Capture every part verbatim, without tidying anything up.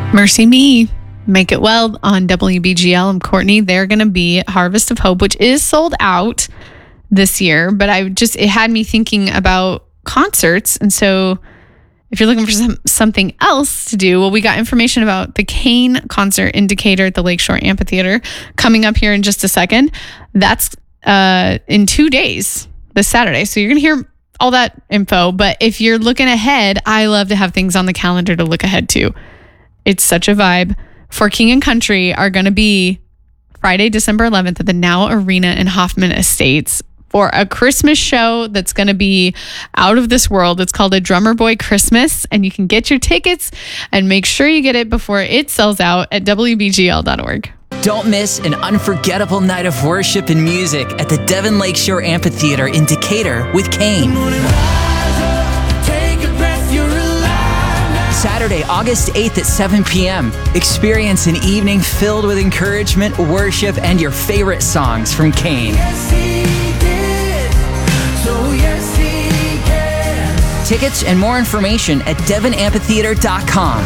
Mercy Me, Make It Well on W B G L. I'm Courtney. They're going to be at Harvest of Hope, which is sold out this year. But I just, it had me thinking about concerts. And so if you're looking for some, something else to do, well, we got information about the Kane concert in Decatur at the Lakeshore Amphitheater coming up here in just a second. That's uh, in two days, this Saturday. So you're going to hear all that info. But if you're looking ahead, I love to have things on the calendar to look ahead to. It's such a vibe. For King and Country are going to be Friday, December eleventh at the Now Arena in Hoffman Estates for a Christmas show that's going to be out of this world. It's called A Drummer Boy Christmas, and you can get your tickets and make sure you get it before it sells out at W B G L dot org. Don't miss an unforgettable night of worship and music at the Devon Lakeshore Amphitheater in Decatur with Kane. Saturday, August eighth at seven p.m. Experience an evening filled with encouragement, worship, and your favorite songs from Kane. Yes, he did. So yes, he can. Tickets and more information at devon amphitheater dot com.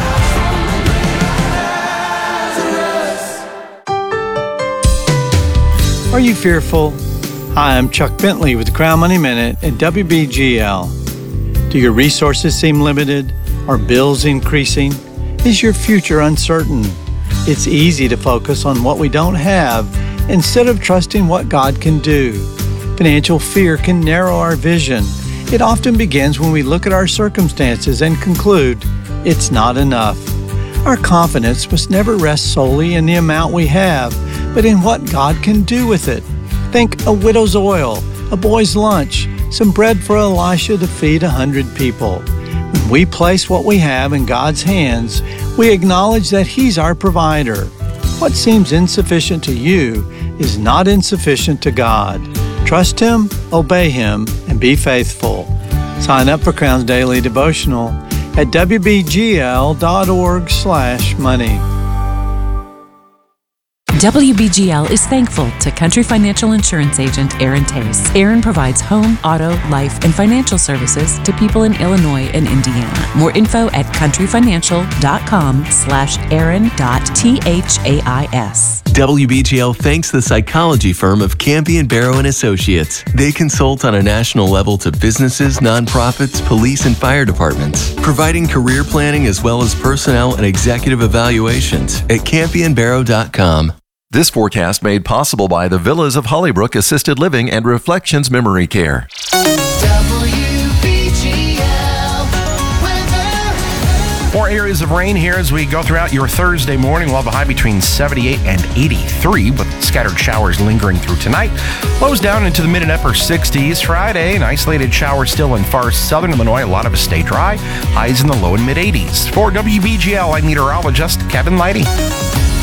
Are you fearful? Hi, I'm Chuck Bentley with the Crown Money Minute at W B G L. Do your resources seem limited? Are bills increasing? Is your future uncertain? It's easy to focus on what we don't have instead of trusting what God can do. Financial fear can narrow our vision. It often begins when we look at our circumstances and conclude it's not enough. Our confidence must never rest solely in the amount we have, but in what God can do with it. Think a widow's oil, a boy's lunch, some bread for Elisha to feed a hundred people. When we place what we have in God's hands, we acknowledge that He's our provider. What seems insufficient to you is not insufficient to God. Trust Him, obey Him, and be faithful. Sign up for Crown's Daily Devotional at W B G L dot org slash money. W B G L is thankful to Country Financial Insurance Agent Aaron Tace. Aaron provides home, auto, life, and financial services to people in Illinois and Indiana. More info at countryfinancial.com slash Aaron dot T-H-A-I-S. W B G L thanks the psychology firm of Campion Barrow and Associates. They consult on a national level to businesses, nonprofits, police, and fire departments, providing career planning as well as personnel and executive evaluations at campion barrow dot com. This forecast made possible by the Villas of Hollybrook Assisted Living and Reflections Memory Care. W B G L weather. More areas of rain here as we go throughout your Thursday morning. We'll have a high between seventy-eight and eighty-three with scattered showers lingering through tonight. Lows down into the mid and upper sixties. Friday, an isolated shower still in far southern Illinois. A lot of us stay dry. Highs in the low and mid eighties. For W B G L, I'm meteorologist Kevin Leidy.